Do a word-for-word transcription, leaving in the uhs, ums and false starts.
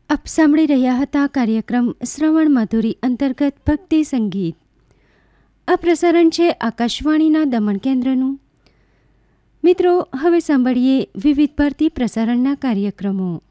આપ સાંભળી રહ્યા હતા કાર્યક્રમ શ્રવણ મધુરી અંતર્ગત ભક્તિ સંગીત. આ પ્રસારણ છે આકાશવાણીના દમણ કેન્દ્રનું. મિત્રો, હવે સાંભળીએ વિવિધ ભારતી પ્રસારણના કાર્યક્રમો.